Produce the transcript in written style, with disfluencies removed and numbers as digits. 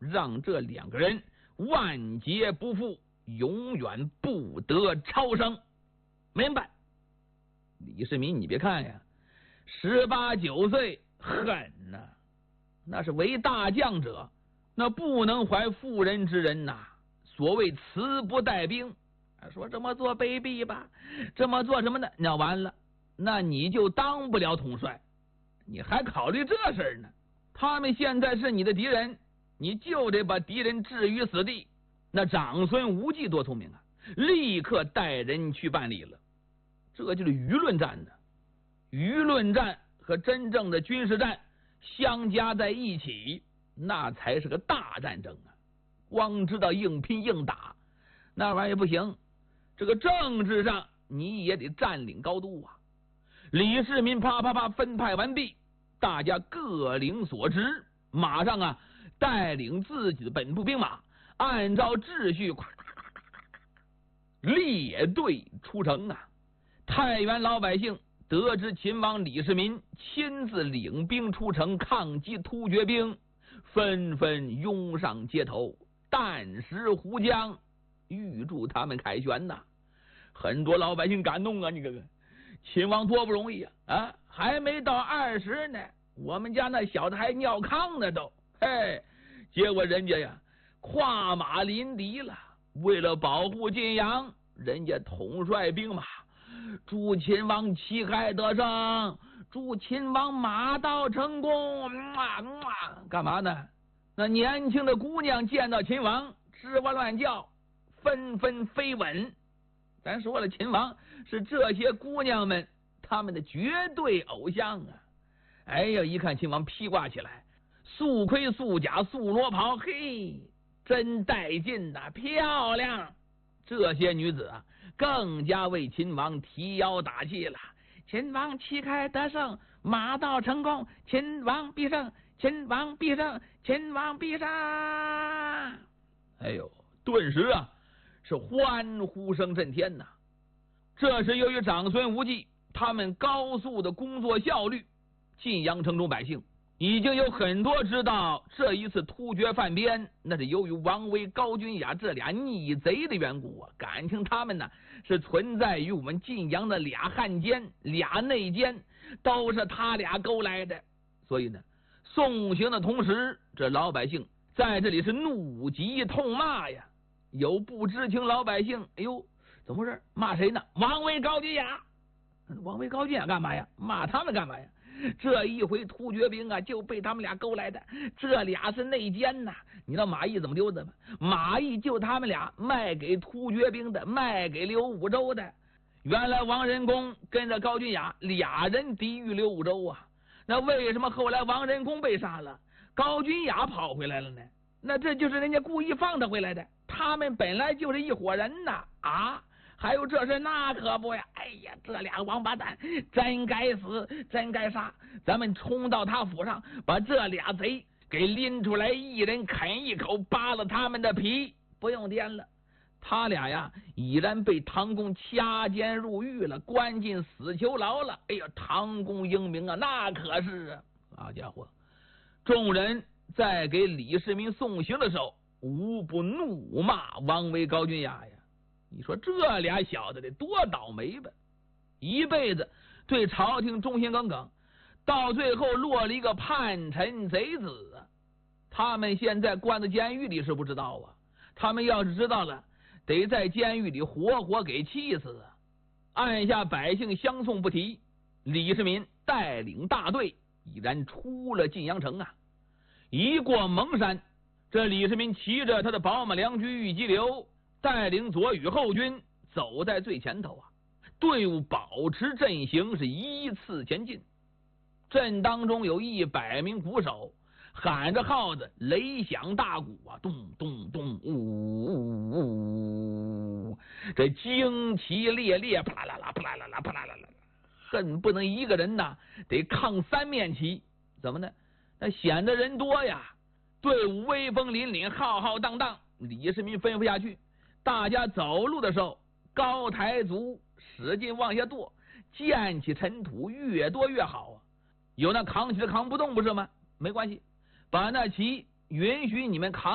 让这两个人万劫不复，永远不得超生。明白？李世民，你别看呀，18、19岁，狠呐，那是为大将者，那不能怀妇人之仁呐。所谓词不带兵，说这么做卑鄙吧，这么做什么呢？那完了，那你就当不了统帅，你还考虑这事儿呢？他们现在是你的敌人，你就得把敌人置于死地。那长孙无忌多聪明啊，立刻带人去办理了。这就是舆论战呢，舆论战和真正的军事战相加在一起，那才是个大战争啊！光知道硬拼硬打，那玩意儿不行。这个政治上你也得占领高度啊！李世民啪啪啪分派完毕，大家各领所职，马上啊带领自己的本部兵马，按照秩序列队出城啊！太原老百姓得知秦王李世民亲自领兵出城抗击突厥兵，纷纷拥上街头，啖食胡浆，预祝他们凯旋呐！很多老百姓感动啊！你看看秦王多不容易啊！还没到20呢，我们家那小子还尿炕呢都，嘿，结果人家呀跨马临敌了，为了保护晋阳，人家统帅兵马，祝秦王旗开得胜，祝秦王马到成功，干嘛呢？那年轻的姑娘见到秦王吱哇乱叫，纷纷飞吻。咱说了，秦王是这些姑娘们他们的绝对偶像啊！哎呀，一看秦王披挂起来，素盔素甲素罗袍，嘿，真带劲呐，漂亮！这些女子啊，更加为秦王提腰打气了。秦王旗开得胜，马到成功，秦王必胜，秦王必胜，秦王必胜！哎呦，顿时啊，是欢呼声震天呐！这是由于长孙无忌他们高速的工作效率，晋阳城中百姓已经有很多知道，这一次突厥犯边，那是由于王维、高君雅这俩逆贼的缘故啊！感情他们呢是存在于我们晋阳的俩汉奸、俩内奸，都是他俩勾来的。所以呢，送行的同时，这老百姓在这里是怒极痛骂呀！有不知情老百姓，哎呦，怎么回事？骂谁呢？王维、高君雅。王维、高君雅干嘛呀？骂他们干嘛呀？这一回突厥兵啊，就被他们俩勾来的，这俩是内奸呐！你知道马邑怎么丢的吗？马邑就他们俩卖给突厥兵的，卖给刘武周的。原来王仁公跟着高君雅俩人抵御刘武周啊，那为什么后来王仁公被杀了，高君雅跑回来了呢？那这就是人家故意放他回来的，他们本来就是一伙人呐！啊！还有这事那可不呀！哎呀，这俩王八蛋真该死，真该杀！咱们冲到他府上，把这俩贼给拎出来，一人啃一口，扒了他们的皮，不用掂了。他俩呀，已然被唐公掐监入狱了，关进死囚牢了。哎呀，唐公英明啊，那可是啊！好家伙，众人在给李世民送行的时候，无不怒骂王维、高君雅呀。你说这俩小子得多倒霉吧！一辈子对朝廷忠心耿耿，到最后落了一个叛臣贼子啊！他们现在关在监狱里是不知道啊，他们要是知道了，得在监狱里活活给气死啊！按下百姓相送不提，李世民带领大队已然出了晋阳城啊！一过蒙山，这李世民骑着他的宝马良驹玉棘流，带领左羽后军走在最前头啊，队伍保持阵型，是依次前进。阵当中有100名鼓手，喊着号子，雷响大鼓啊，咚咚咚，呜呜呜，这旌旗猎猎，啪啦啦，啪啦啦，啪啦啦，恨不能一个人呐得抗3面旗，怎么呢？那显得人多呀，队伍威风凛凛，浩浩荡荡。李世民吩咐下去，大家走路的时候高抬足，使劲往下跺，溅起尘土，越多越好啊！有那扛起的扛不动不是吗？没关系，把那旗允许你们扛